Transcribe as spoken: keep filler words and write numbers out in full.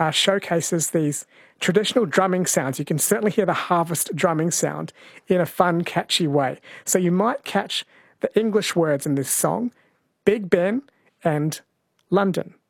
uh, showcases these traditional drumming sounds. You can certainly hear the harvest drumming sound in a fun, catchy way. So you might catch the English words in this song, Big Ben and London.